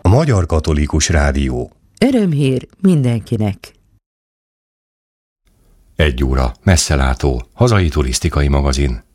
Magyar Katolikus Rádió. Örömhír mindenkinek. 1 óra, messzelátó, hazai turisztikai magazin.